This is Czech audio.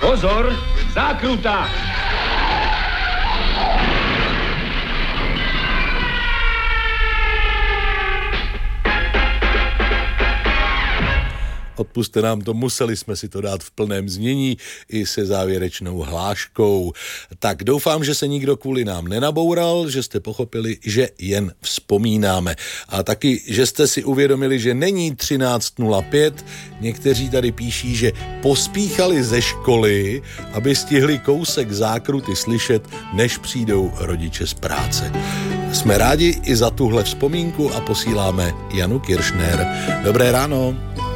Pozor, zákruta! Odpusťte nám to, museli jsme si to dát v plném znění i se závěrečnou hláškou. Tak doufám, že se nikdo kvůli nám nenaboural, že jste pochopili, že jen vzpomínáme. A taky, že jste si uvědomili, že není 13:05. Někteří tady píší, že pospíchali ze školy, aby stihli kousek zákruty slyšet, než přijdou rodiče z práce. Jsme rádi i za tuhle vzpomínku a posíláme Janu Kiršner. Dobré ráno.